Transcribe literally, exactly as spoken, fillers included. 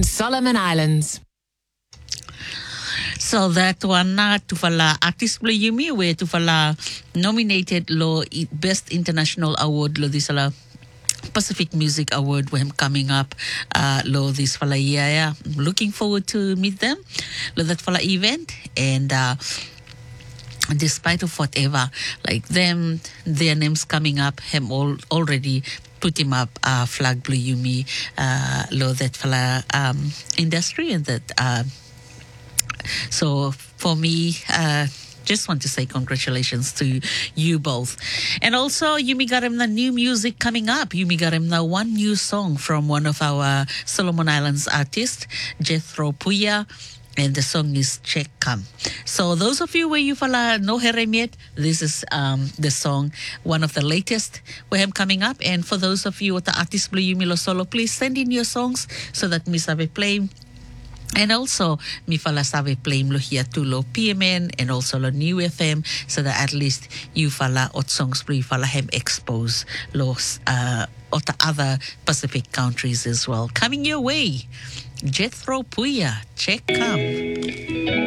Solomon Islands. So that one na to fala artist lo yumi we to fala nominated lo i- best international award lo this ala Pacific Music Award when coming up uh lo this fala yeah, yeah. I'm looking forward to meet them lo that fala event and uh despite of whatever like them their names coming up him all already put him up uh flag blue yumi uh lo that fala um industry and that uh so for me, uh, just want to say congratulations to you both. And also, Yumi got him the new music coming up. Yumi got him the one new song from one of our Solomon Islands artists, Jethro Puya. And the song is Check Come. So those of you where you fala no herem yet, this is um, the song, one of the latest we have coming up. And for those of you with the artist Blue Yumi Lo Solo, please send in your songs so that Miss Ave play. And also, mi fala sabe play lo here to lo P M N and also lo New F M so that at least you fala ot songs you fala hem expose los uh ot other Pacific countries as well. Coming your way, Jethro Puya, check come.